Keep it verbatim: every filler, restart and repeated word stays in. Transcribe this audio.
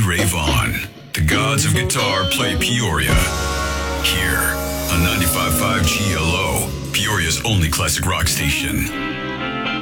rave on. The gods of guitar play Peoria. Here on ninety-five point five G L O, Peoria's only classic rock station.